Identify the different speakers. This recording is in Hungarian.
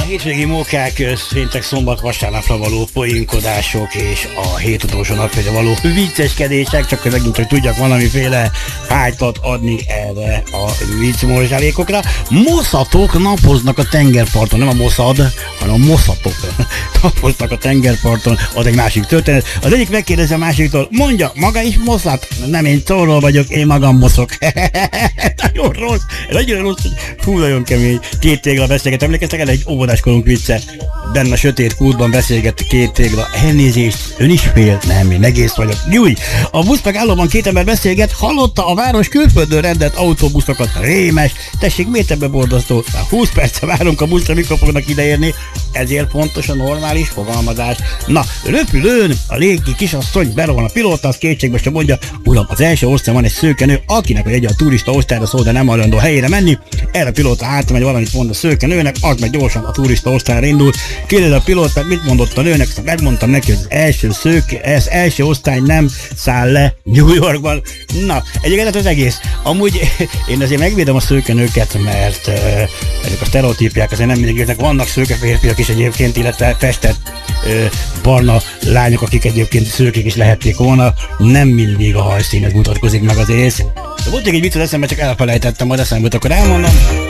Speaker 1: hétvégi mókák, péntek, szombat, vasárnapra való poénkodások és a hét utolsó napjára való vicceskedések, csak hogy megint, hogy tudjak valamiféle hájtat adni erre a viccmorzsálékokra. Moszatok napoznak a tengerparton, nem a Mossad, hanem a moszatok napoznak a tengerparton, az egy másik történet. Az egyik megkérdezi a másiktól, mondja, maga is moszat? Nem, én Thorról vagyok, én magam moszok. Nagyon rossz, nagyon rossz, fú, nagyon kemény. Két tégla beszélget, emlékeztek el egy óvodáskorunk vicce? Benne a sötét kútban beszélget két tégla. Elnézést, ön is fél? Nem, én egész vagyok. Nyújj! A busz megállóban két ember beszélget, hallotta a város külföldön rendelt autóbuszokat. Rémes! Tessék, miért ebbe borzasztó? 20 perce várunk a buszra, mikor fognak ideérni. Ezért pontos a normális fogalmazás. Na, röpülőn a légi kisasszony berohan a pilóta, az kétségbe sem mondja, uram, az első osztályon van egy szőkenő, akinek a jegye a turista osztályra szól, de nem hajlandó helyére menni. Erre a pilóta hátramegy, valamit mond a szőkenőnek, az meg gyorsan a turista osztályra indul. Kérdezi a pilóta, mit mondott a nőnek, szóval megmondtam neki, hogy az első osztály nem száll le New Yorkban. Na, egyébként az egész. Amúgy én azért megvédem a szőkenőket, mert ezek a sztereotípiák azért nem mindig érnek. Vannak szőke férfiak is egyébként, illetve festett barna lányok, akik egyébként szőkék is lehették volna. Nem mindig a hajszínet mutatkozik meg az ész. De volt még egy vicc az eszembe, csak elfelejtettem, majd eszembe, akkor elmondom.